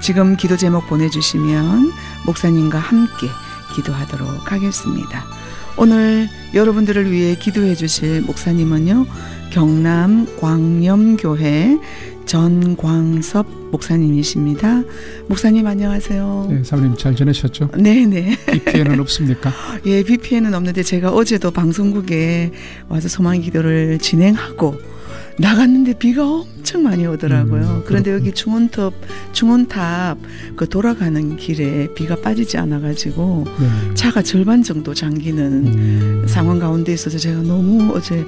지금 기도 제목 보내주시면 목사님과 함께 기도하도록 하겠습니다. 오늘 여러분들을 위해 기도해 주실 목사님은요, 경남 광염교회 전광섭 목사님이십니다. 목사님 안녕하세요. 네, 사모님 잘 지내셨죠? 네네. 비 피해는 없습니까? 예, 비 피해는 없는데 제가 어제도 방송국에 와서 소망 기도를 진행하고 나갔는데 비가 엄청 많이 오더라고요. 그런데 여기 중원탑 그 돌아가는 길에 비가 빠지지 않아가지고 네. 차가 절반 정도 잠기는 상황 가운데 있어서 제가 너무 어제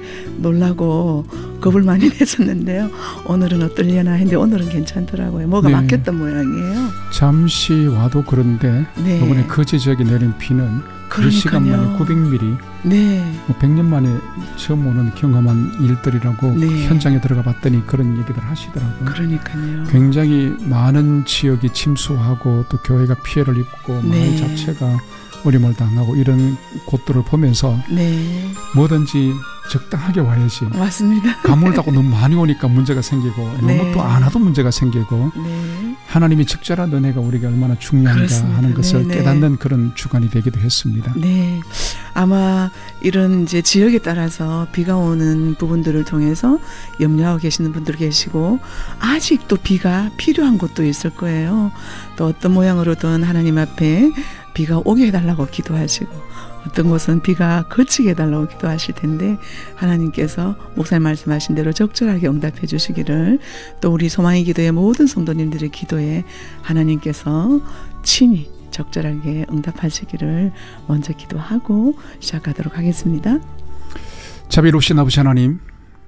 놀라고 겁을 많이 내셨는데요. 오늘은 어떨려나 했는데 오늘은 괜찮더라고요. 뭐가 네. 막혔던 모양이에요. 잠시 와도 그런데 네. 이번에 거제 지역에 내린 비는 그 시간 만에 900mm, 네. 100년 만에 처음 오는 경험한 일들이라고 네. 현장에 들어가 봤더니 그런 얘기들 하시더라고요. 그러니까요. 굉장히 많은 지역이 침수하고 또 교회가 피해를 입고 네. 마을 자체가 어려움을 당하고 이런 곳들을 보면서 네. 뭐든지 적당하게 와야지. 맞습니다. 가물다고 너무 많이 오니까 문제가 생기고 네. 너무 또 안 와도 문제가 생기고 네. 하나님이 적절한 은혜가 우리가 얼마나 중요한가 그렇습니다. 하는 것을 네네. 깨닫는 그런 주간이 되기도 했습니다. 네. 아마 이런 이제 지역에 따라서 비가 오는 부분들을 통해서 염려하고 계시는 분들 계시고 아직도 비가 필요한 곳도 있을 거예요. 또 어떤 모양으로든 하나님 앞에 비가 오게 해달라고 기도하시고 어떤 곳은 비가 그치게 해달라고 기도하실 텐데 하나님께서 목사님 말씀하신 대로 적절하게 응답해 주시기를, 또 우리 소망의 기도의 모든 성도님들의 기도에 하나님께서 친히 적절하게 응답하시기를 먼저 기도하고 시작하도록 하겠습니다. 자비로우신 아버지 하나님,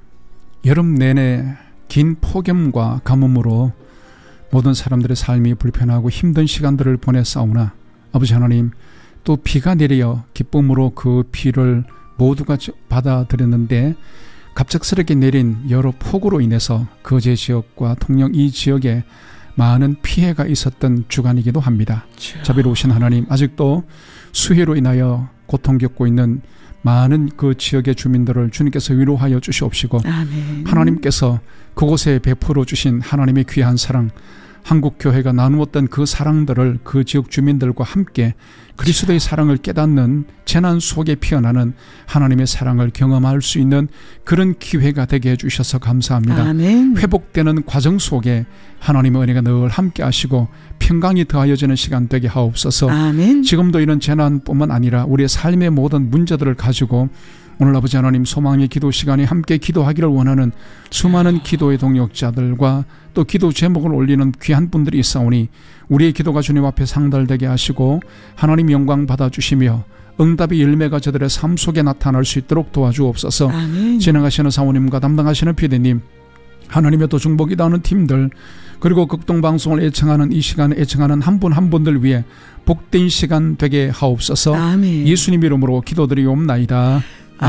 여름 내내 긴 폭염과 가뭄으로 모든 사람들의 삶이 불편하고 힘든 시간들을 보냈사오나 아버지 하나님, 또 비가 내려 기쁨으로 그 비를 모두가 받아들였는데 갑작스럽게 내린 여러 폭우로 인해서 거제 지역과 통영 이 지역에 많은 피해가 있었던 주간이기도 합니다. 자비로우신 하나님, 아직도 수해로 인하여 고통 겪고 있는 많은 그 지역의 주민들을 주님께서 위로하여 주시옵시고, 아멘. 하나님께서 그곳에 베풀어 주신 하나님의 귀한 사랑, 한국교회가 나누었던 그 사랑들을 그 지역 주민들과 함께 그리스도의 사랑을 깨닫는 재난 속에 피어나는 하나님의 사랑을 경험할 수 있는 그런 기회가 되게 해주셔서 감사합니다. 아멘. 회복되는 과정 속에 하나님의 은혜가 늘 함께 하시고 평강이 더하여지는 시간 되게 하옵소서. 아멘. 지금도 이런 재난뿐만 아니라 우리의 삶의 모든 문제들을 가지고 오늘 아버지 하나님 소망의 기도 시간에 함께 기도하기를 원하는 수많은 기도의 동역자들과 또 기도 제목을 올리는 귀한 분들이 있사오니 우리의 기도가 주님 앞에 상달되게 하시고 하나님 영광 받아주시며 응답의 열매가 저들의 삶 속에 나타날 수 있도록 도와주옵소서. 아멘. 진행하시는 사모님과 담당하시는 PD님, 하나님의 또 중복이다 하는 팀들, 그리고 극동방송을 애청하는 이 시간에 애청하는 한 분 한 분들 위해 복된 시간 되게 하옵소서. 아멘. 예수님 이름으로 기도드리옵나이다.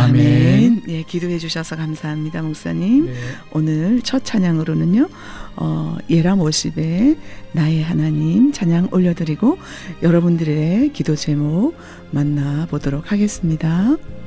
아멘. 네, 기도해 주셔서 감사합니다, 목사님. 네. 오늘 첫 찬양으로는요, 예람 50의 나의 하나님 찬양 올려드리고 여러분들의 기도 제목 만나보도록 하겠습니다.